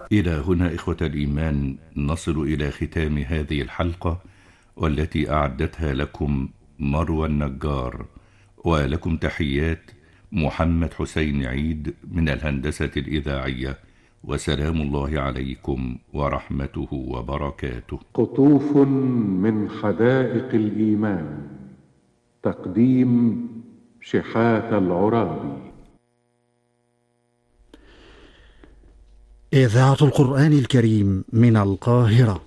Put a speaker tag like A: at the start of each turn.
A: إلى هنا إخوة الإيمان نصل إلى ختام هذه الحلقة، والتي أعدتها لكم مروى النجار، ولكم تحيات محمد حسين عيد من الهندسة الإذاعية، وسلام الله عليكم ورحمته وبركاته.
B: قطوف من حدائق الإيمان، تقديم شحات العرابي.
C: إذاعة القرآن الكريم من القاهرة.